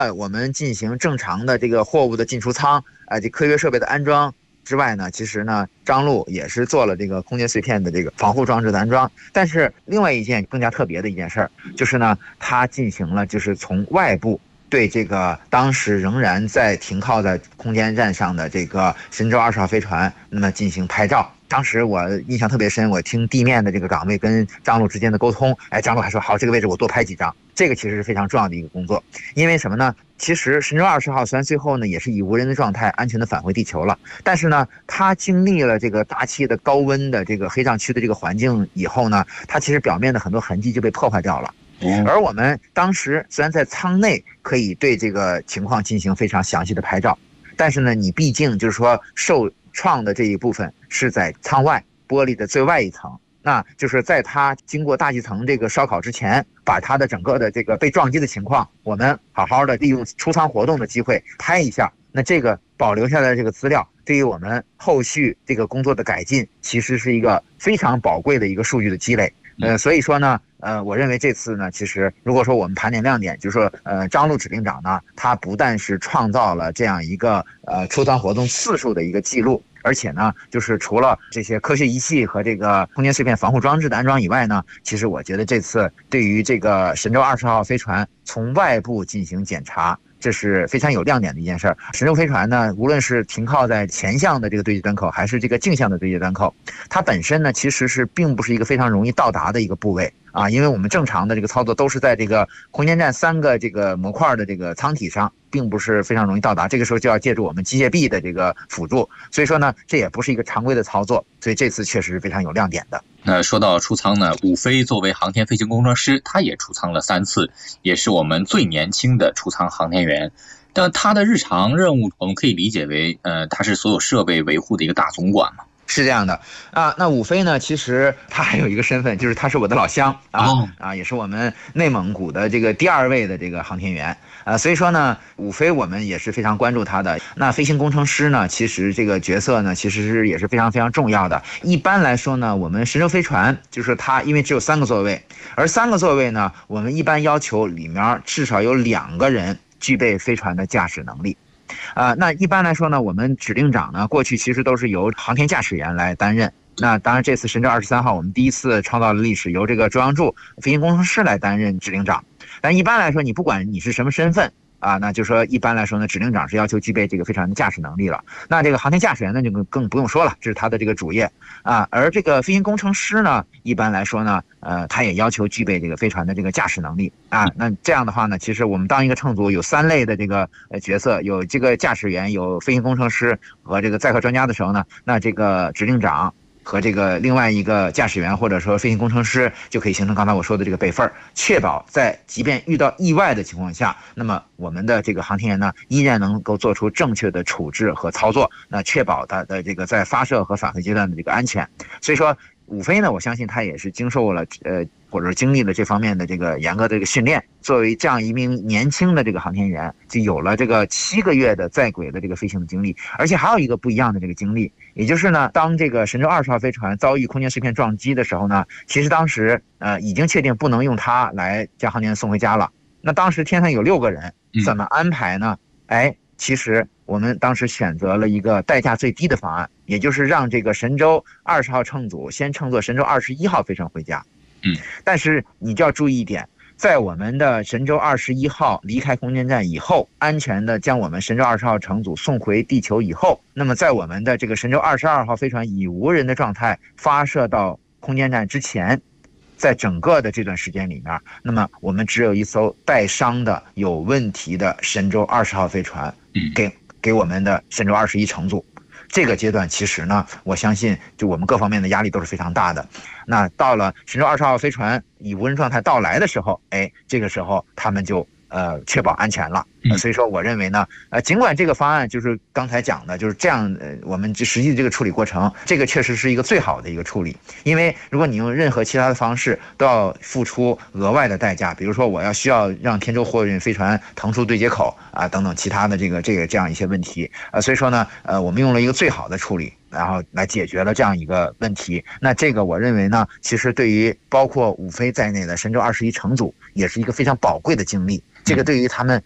我们进行正常的这个货物的进出舱，这科学设备的安装之外呢，其实呢，张璐也是做了这个空间碎片的这个防护装置的安装。但是另外一件更加特别的一件事儿，就是呢，他进行了就是从外部对这个当时仍然在停靠在空间站上的这个神舟20号飞船，那么进行拍照。当时我印象特别深，我听地面的这个岗位跟张璐之间的沟通，张璐还说好，这个位置我多拍几张。这个其实是非常重要的一个工作，因为什么呢？其实神舟20号虽然最后呢也是以无人的状态安全的返回地球了，但是呢，它经历了这个大气的高温的这个黑障区的这个环境以后呢，它其实表面的很多痕迹就被破坏掉了。而我们当时虽然在舱内可以对这个情况进行非常详细的拍照，但是呢，你毕竟就是说受创的这一部分是在舱外玻璃的最外一层，那就是在它经过大气层这个烧烤之前，把它的整个的这个被撞击的情况，我们好好的利用出舱活动的机会拍一下。那这个保留下来的这个资料，对于我们后续这个工作的改进，其实是一个非常宝贵的一个数据的积累。所以说呢，我认为这次呢，其实如果说我们盘点亮点，就是说，张璐指令长呢，他不但是创造了这样一个出舱活动次数的一个记录，而且呢，就是除了这些科学仪器和这个空间碎片防护装置的安装以外呢，其实我觉得这次对于这个神舟20号飞船从外部进行检查，这是非常有亮点的一件事儿。神舟飞船呢，无论是停靠在前向的这个对接端口，还是这个径向的对接端口，它本身呢其实是并不是一个非常容易到达的一个部位啊，因为我们正常的这个操作都是在这个空间站3个这个模块的这个舱体上，并不是非常容易到达。这个时候就要借助我们机械臂的这个辅助，所以说呢，这也不是一个常规的操作，所以这次确实是非常有亮点的。 那说到出舱呢，伍飞作为航天飞行工程师，他也出舱了3次，也是我们最年轻的出舱航天员。但他的日常任务，我们可以理解为，他是所有设备维护的一个大总管嘛。 是这样的啊，那伍飞呢，其实他还有一个身份，就是他是我的老乡也是我们内蒙古的这个第2位的这个航天员所以说呢，伍飞我们也是非常关注他的。那飞行工程师呢，其实这个角色呢，其实也是非常非常重要的。一般来说呢，我们神舟飞船就是它，因为只有3个座位，而3个座位呢，我们一般要求里面至少有2个人具备飞船的驾驶能力。那一般来说呢，我们指令长呢，过去其实都是由航天驾驶员来担任。那当然，这次神舟23号我们第一次创造了历史，由这个周阳柱飞行工程师来担任指令长。但一般来说，你不管你是什么身份那就说一般来说呢，指令长是要求具备这个飞船的驾驶能力了。那这个航天驾驶员呢，就更不用说了，这是他的这个主业而这个飞行工程师呢，一般来说呢，他也要求具备这个飞船的这个驾驶能力那这样的话呢，其实我们当一个乘组有3类的这个角色，有这个驾驶员，有飞行工程师和这个载荷专家的时候呢，那这个指令长和这个另外一个驾驶员或者说飞行工程师就可以形成刚才我说的这个备份，确保在即便遇到意外的情况下，那么我们的这个航天员呢依然能够做出正确的处置和操作，那确保它的这个在发射和返回阶段的这个安全。所以说伍飞呢，我相信他也是经受了或者经历了这方面的这个严格的这个训练，作为这样一名年轻的这个航天员，就有了这个7个月的在轨的这个飞行的经历。而且还有一个不一样的这个经历，也就是呢，当这个神舟20号飞船遭遇空间碎片撞击的时候呢，其实当时已经确定不能用它来将航天员送回家了。那当时天上有6个人，怎么安排呢？其实我们当时选择了一个代价最低的方案，也就是让这个神舟20号乘组先乘坐神舟21号飞船回家。但是你就要注意一点，在我们的神舟21号离开空间站以后，安全的将我们神舟20号乘组送回地球以后，那么在我们的这个神舟22号飞船以无人的状态发射到空间站之前，在整个的这段时间里面，那么我们只有一艘带伤的有问题的神舟20号飞船给我们的神舟21乘组。这个阶段其实呢，我相信就我们各方面的压力都是非常大的。那到了神舟20号飞船以无人状态到来的时候，这个时候他们就确保安全了。所以说我认为呢，尽管这个方案就是刚才讲的就是这样，我们实际这个处理过程，这个确实是一个最好的一个处理。因为如果你用任何其他的方式，都要付出额外的代价，比如说我需要让天舟货运飞船腾出对接口等等其他的这样一些问题所以说呢，我们用了一个最好的处理，然后来解决了这样一个问题。那这个我认为呢，其实对于包括伍飞在内的神舟21乘组也是一个非常宝贵的经历。这个对于他们，尤其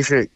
是